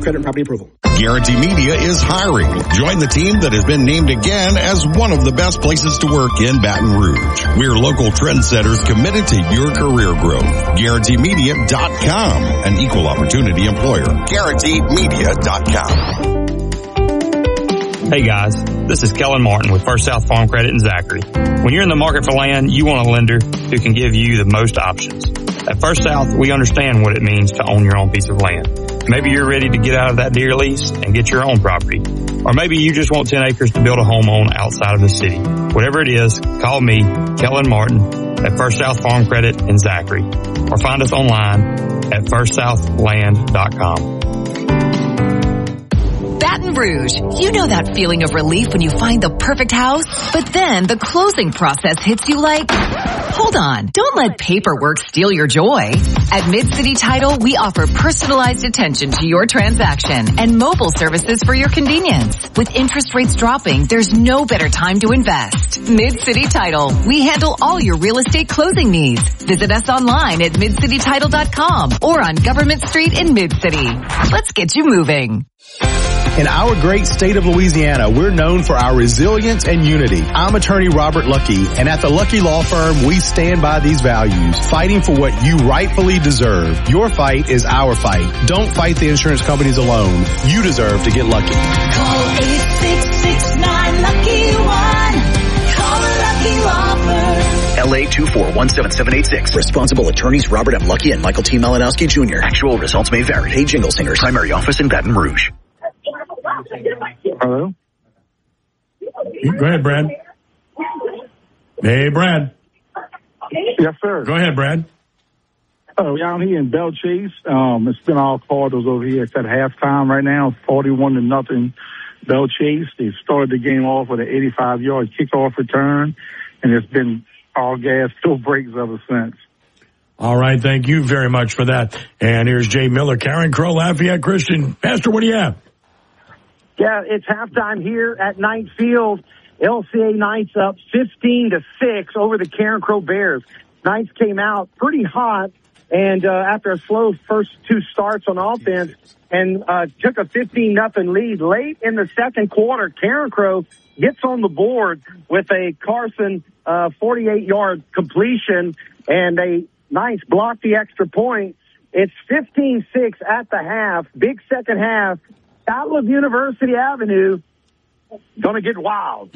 credit and property approval. Guarantee Media is hiring. Join the team that has been named again as one of the best places to work in Baton Rouge. We're local trendsetters committed to your career growth. GuaranteeMedia.com, an equal opportunity employer. GuaranteeMedia.com. Hey guys, this is Kellen Martin with First South Farm Credit in Zachary. When you're in the market for land, you want a lender who can give you the most options. At First South, we understand what it means to own your own piece of land. Maybe you're ready to get out of that deer lease and get your own property. Or maybe you just want 10 acres to build a home on outside of the city. Whatever it is, call me, Kellen Martin, at First South Farm Credit in Zachary. Or find us online at firstsouthland.com. Baton Rouge, you know that feeling of relief when you find the perfect house, but then the closing process hits you like, hold on, don't let paperwork steal your joy. At Mid-City Title, we offer personalized attention to your transaction and mobile services for your convenience. With interest rates dropping, there's no better time to invest. Mid-City Title, we handle all your real estate closing needs. Visit us online at midcitytitle.com or on Government Street in Mid-City. Let's get you moving. In our great state of Louisiana, we're known for our resilience and unity. I'm attorney Robert Lucky, and at the Lucky Law Firm, we stand by these values, fighting for what you rightfully deserve. Your fight is our fight. Don't fight the insurance companies alone. You deserve to get lucky. Call 866-9-LUCKY-1. Call the Lucky Law Firm. LA 2417786. Responsible attorneys Robert M. Lucky and Michael T. Malinowski Jr. Actual results may vary. Hey, Jingle Singers. Primary office in Baton Rouge. Hello? Go ahead, Brad. Hey, Brad. Yes, sir. Go ahead, Brad. Oh, yeah, I'm here in Belle Chase. It's been all Cardinals over here. It's at halftime right now, 41-0 Belle Chase. They started the game off with an 85-yard kickoff return, and it's been all gas, no brakes ever since. All right, thank you very much for that. And here's Jay Miller, Karen Crow, Lafayette Christian. Pastor, what do you have? Yeah, it's halftime here at Knight Field. LCA Knights up 15-6 over the Karen Crow Bears. Knights came out pretty hot, and after a slow first two starts on offense, and took a 15-0 lead. Late in the second quarter, Karen Crow gets on the board with a Carson 48-yard completion, and they Knights block the extra point. It's 15-6 at the half. Big second half. Battle of University Avenue, gonna get wild.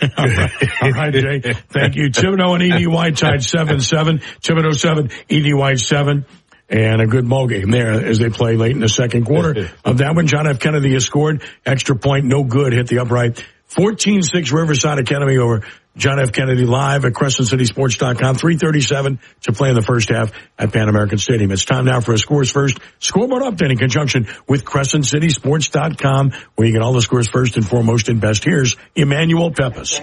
All right, Jay. Thank you. Thibodeau and E.D. White tied 7-7. Thibodeau 7, E.D. White 7. And a good ball game there as they play late in the second quarter of that one. John F. Kennedy has scored. Extra point, no good. Hit the upright. 14-6 Riverside Academy over John F. Kennedy live at CrescentCitySports.com. 3:37 to play in the first half at Pan American Stadium. It's time now for a Scores First scoreboard update in conjunction with CrescentCitySports.com, where you get all the scores first and foremost and best. Here's Emmanuel Peppes.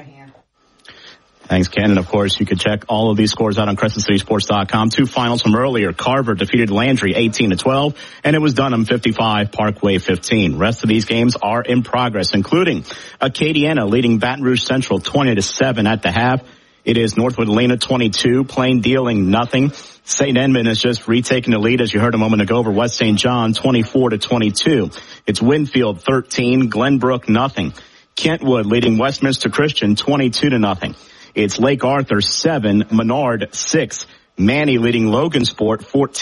Thanks, Ken. And, of course, you can check all of these scores out on CrescentCitySports.com. Two finals from earlier. Carver defeated Landry 18-12, and it was Dunham 55, Parkway 15. Rest of these games are in progress, including Acadiana leading Baton Rouge Central 20-7 at the half. It is Northwood Lena 22, Plain Dealing nothing. St. Edmund has just retaken the lead, as you heard a moment ago, over West St. John 24-22. It's Winfield 13, Glenbrook nothing. Kentwood leading Westminster Christian 22-0. It's Lake Arthur 7, Menard 6. Manny leading Logansport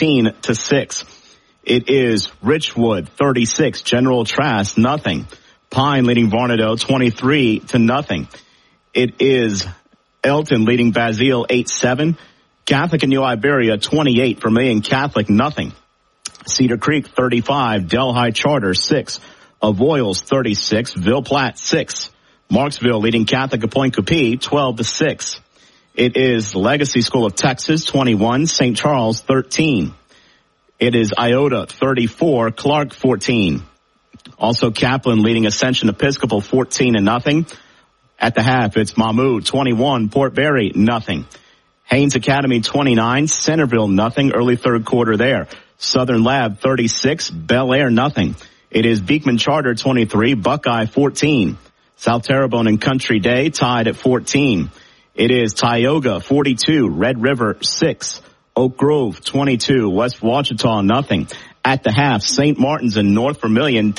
14-6. It is Richwood 36, General Trask nothing. Pine leading Varnado 23-0. It is Elton leading Basile 8-7. Catholic and New Iberia 28, Vermilion Catholic nothing. Cedar Creek 35, Delhi Charter 6. Avoyles 36, Ville Platte 6. Marksville leading Catholic of Point Coupee 12-6. It is Legacy School of Texas 21, St. Charles 13. It is Iota 34, Clark 14. Also Kaplan leading Ascension Episcopal 14-0. At the half, it's Mahmoud 21, Port Barry nothing. Haynes Academy 29, Centerville nothing. Early third quarter there. Southern Lab 36, Bel Air nothing. It is Beekman Charter 23, Buckeye 14. South Terrebonne and Country Day tied at 14. It is Tioga 42, Red River 6, Oak Grove 22, West Ouachita nothing. At the half, St. Martin's and North Vermilion